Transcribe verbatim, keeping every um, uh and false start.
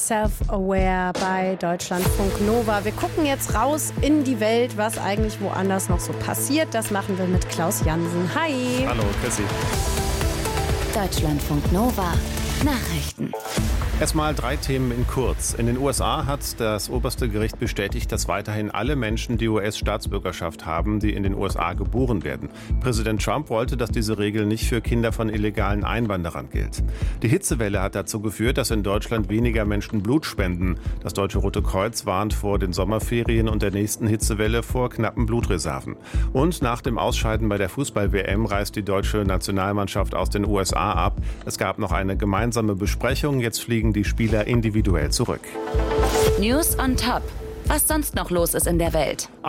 Self-Aware bei Deutschlandfunk Nova. Wir gucken jetzt raus in die Welt, was eigentlich woanders noch so passiert. Das machen wir mit Klaus Jansen. Hi. Hallo, Chrissy. Deutschlandfunk Nova. Nachrichten. Erstmal drei Themen in kurz. In den U S A hat das oberste Gericht bestätigt, dass weiterhin alle Menschen die U S-Staatsbürgerschaft haben, die in den U S A geboren werden. Präsident Trump wollte, dass diese Regel nicht für Kinder von illegalen Einwanderern gilt. Die Hitzewelle hat dazu geführt, dass in Deutschland weniger Menschen Blut spenden. Das Deutsche Rote Kreuz warnt vor den Sommerferien und der nächsten Hitzewelle vor knappen Blutreserven. Und nach dem Ausscheiden bei der Fußball-W M reist die deutsche Nationalmannschaft aus den U S A ab. Es gab noch eine gemeinsame Besprechung. Jetzt fliegen die Spieler individuell zurück. News on Top. Was sonst noch los ist in der Welt.